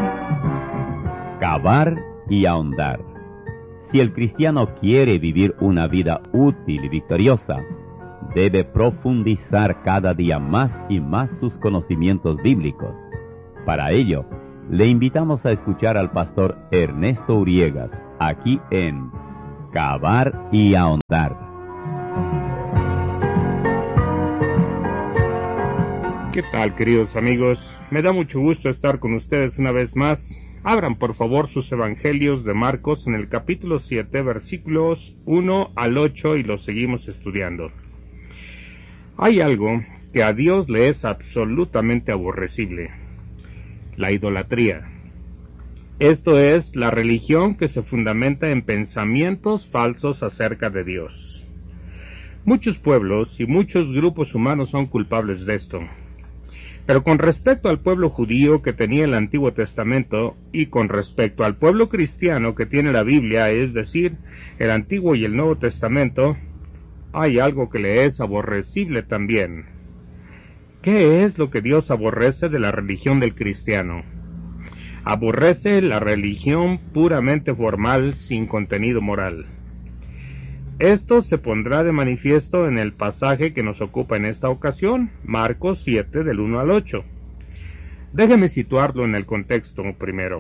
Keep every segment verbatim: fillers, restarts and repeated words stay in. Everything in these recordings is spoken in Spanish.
Cavar y ahondar. Si el cristiano quiere vivir una vida útil y victoriosa, debe profundizar cada día más y más sus conocimientos bíblicos. Para ello, le invitamos a escuchar al pastor Ernesto Uriegas, aquí en Cavar y ahondar. ¿Qué tal, queridos amigos? Me da mucho gusto estar con ustedes una vez más. Abran por favor sus evangelios de Marcos en el capítulo siete, versículos uno al ocho, y los seguimos estudiando. Hay algo que a Dios le es absolutamente aborrecible: la idolatría. Esto es la religión que se fundamenta en pensamientos falsos acerca de Dios. Muchos pueblos y muchos grupos humanos son culpables de esto. Pero con respecto al pueblo judío que tenía el Antiguo Testamento y con respecto al pueblo cristiano que tiene la Biblia, es decir, el Antiguo y el Nuevo Testamento, hay algo que le es aborrecible también. ¿Qué es lo que Dios aborrece de la religión del cristiano? Aborrece la religión puramente formal, sin contenido moral. Esto se pondrá de manifiesto en el pasaje que nos ocupa en esta ocasión, Marcos siete, del uno al ocho. Déjeme situarlo en el contexto primero.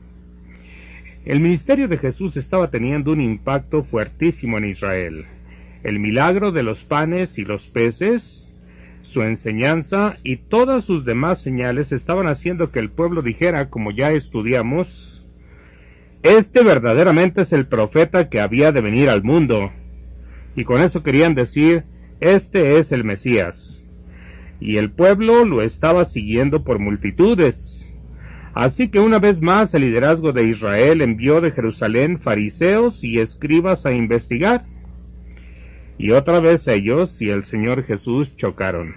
El ministerio de Jesús estaba teniendo un impacto fuertísimo en Israel. El milagro de los panes y los peces, su enseñanza y todas sus demás señales estaban haciendo que el pueblo dijera, como ya estudiamos, este verdaderamente es el profeta que había de venir al mundo. Y con eso querían decir, este es el Mesías. Y el pueblo lo estaba siguiendo por multitudes. Así que una vez más el liderazgo de Israel envió de Jerusalén fariseos y escribas a investigar. Y otra vez ellos y el Señor Jesús chocaron.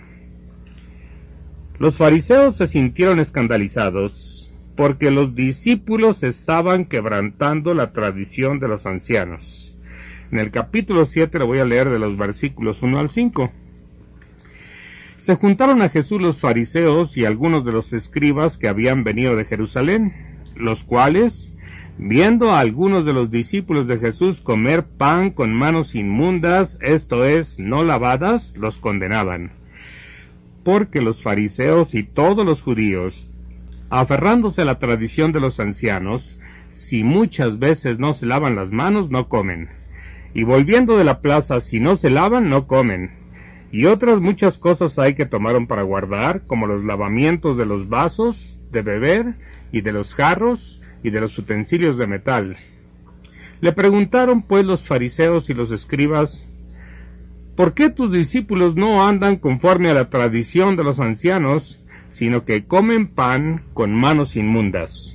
Los fariseos se sintieron escandalizados porque los discípulos estaban quebrantando la tradición de los ancianos. En el capítulo siete le voy a leer de los versículos uno al cinco. Se juntaron a Jesús los fariseos y algunos de los escribas que habían venido de Jerusalén, los cuales, viendo a algunos de los discípulos de Jesús comer pan con manos inmundas, esto es, no lavadas, los condenaban. Porque los fariseos y todos los judíos, aferrándose a la tradición de los ancianos, si muchas veces no se lavan las manos, no comen. Y volviendo de la plaza, si no se lavan, no comen. Y otras muchas cosas hay que tomaron para guardar, como los lavamientos de los vasos de beber, y de los jarros, y de los utensilios de metal. Le preguntaron pues los fariseos y los escribas, ¿por qué tus discípulos no andan conforme a la tradición de los ancianos, sino que comen pan con manos inmundas?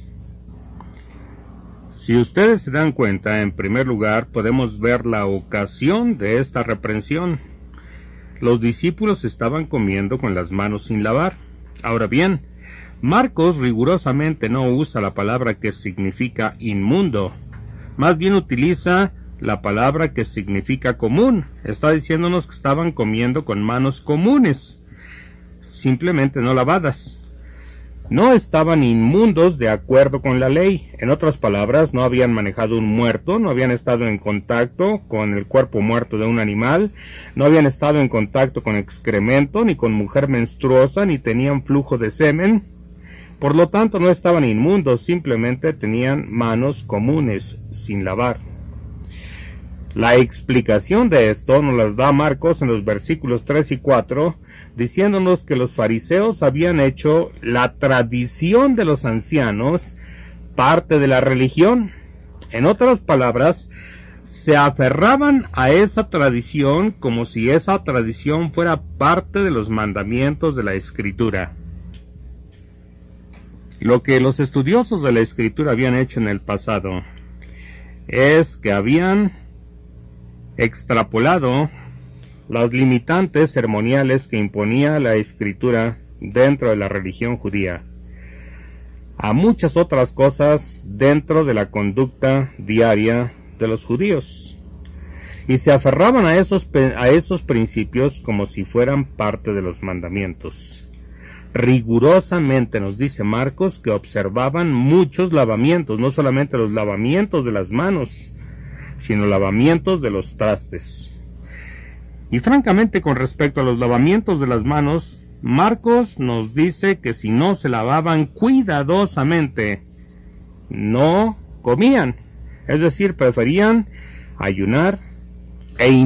Si ustedes se dan cuenta, en primer lugar, podemos ver la ocasión de esta reprensión. Los discípulos estaban comiendo con las manos sin lavar. Ahora bien, Marcos rigurosamente no usa la palabra que significa inmundo. Más bien utiliza la palabra que significa común. Está diciéndonos que estaban comiendo con manos comunes, simplemente no lavadas. No estaban inmundos de acuerdo con la ley. En otras palabras, no habían manejado un muerto, no habían estado en contacto con el cuerpo muerto de un animal, no habían estado en contacto con excremento, ni con mujer menstruosa, ni tenían flujo de semen. Por lo tanto, no estaban inmundos, simplemente tenían manos comunes, sin lavar. La explicación de esto nos las da Marcos en los versículos tres y cuatro, diciéndonos que los fariseos habían hecho la tradición de los ancianos parte de la religión. En otras palabras, se aferraban a esa tradición como si esa tradición fuera parte de los mandamientos de la Escritura. Lo que los estudiosos de la Escritura habían hecho en el pasado es que habían extrapolado las limitantes ceremoniales que imponía la Escritura dentro de la religión judía a muchas otras cosas dentro de la conducta diaria de los judíos, y se aferraban a esos, a esos principios como si fueran parte de los mandamientos. rigurosamente nos dice Marcos que observaban muchos lavamientos, no solamente los lavamientos de las manos, sino lavamientos de los trastes. Y francamente, con respecto a los lavamientos de las manos, Marcos nos dice que si no se lavaban cuidadosamente, no comían, es decir, preferían ayunar e